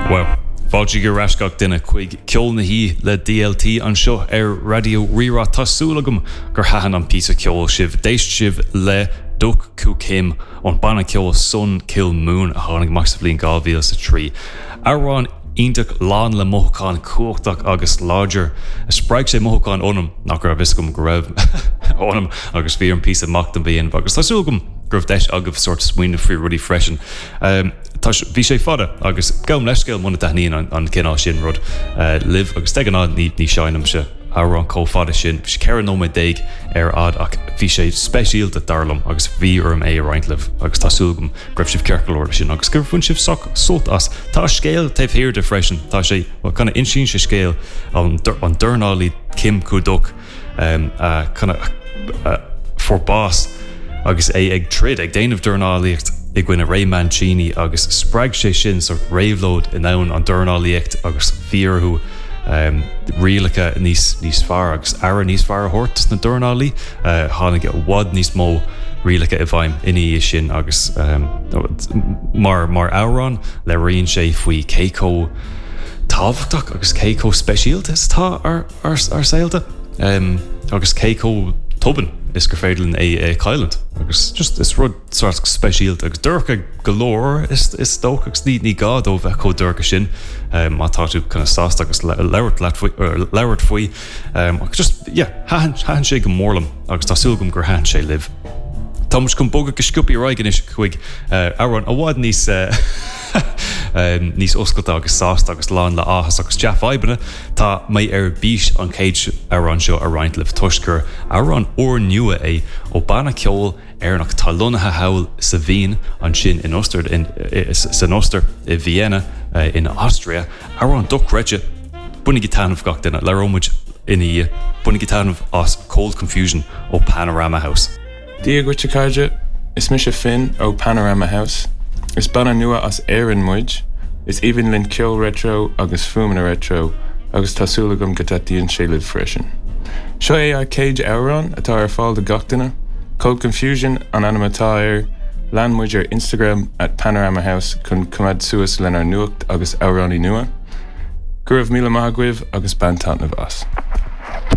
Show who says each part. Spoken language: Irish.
Speaker 1: Well, fáilte go rascach duine chuig ceol na hí le DLT an seo radio rira tásúlagum gur hahan an písa ceol sibh déist sibh le Duck Cú Kim an banna ceol Sun Kill Moon a tháinig max sa bhliain 2003. Arán ionach lán le mothúcháin cuachtach agus láidir a spreig sé mothúcháin ónam nach gur a bhiscom go raibh ónam agus bhí an písa macht an bhíon agus tásúlagum gribh deis agah sort smuoine frí rudí freisin. Bhí sé fada agus gom leiscéil muna daithníon an cinál sin rud liv agus te an ád ní seinam se árán có fada sin bhí sé cear nó mé déag ad ach bhí sé speisialta darlam agus bhí orm é reintlih agus tásúlagum greibh sibh cearcailóir sin agus gur fún sibh sult as tá scéal taobh hir de freisin tá sé chuna insín sé scéal an dúrnálí Kim Cú Duck chuna forbás agus é ag trid ag déanamh dúrnálíocht ag gine Ray Mancini agus spreig sé sin sort ravelód in ann an dúrnálíocht agus fíorthú rialacha níos fearr agus ara níos fearr hortas na dúrnálí tháinig a bhd níos mó rialacha i bhaim iní sin agus mar árán le rion sé faoi céicó tábhachtach agus céicó speisialtas tá ar saolta agus céicó tuban is gur féidirlinn é Cailand agus just is rud sort speisialt agus dúrcha golóir is dóchagus ní gád ó bheith có dúrcha sin má táú chuna sásta agus leirt faoi agus just hahan sé go mórlam agus tásúlagum gur hahan sé liv. Támus chun bóga go sciúpaí roigan is chuig árán a bhád níos níos oscailta agus sásta agus lán le áthas agus Jeff Ibanna tá mé bís an céid árán seo a reintlih tuisgur árán ór nua é ó banna ceol nach talónathe hail sa bhín an sin in Oster san Oster i Vienna in Austria árán dochreide bunig tanmh gach duine le rómuid iní bunig tanmh as Cold Confusion ó Panorama House.
Speaker 2: Dia go Chicago is mis fin ó Panorama House. Is banna nua as éan muid, is even linn ceol retro agus fumana retro agus tásúlagum go tatíonn sé liv freisin. Seo é a céid árán atá ar fáil de gach duine, Cold Confusion an animatá ar landmuid ar Instagram @Panorama House chun cumad suas lenar nuacht agus árání nua. Guribh míle maithagwibh agus bantántnamh as.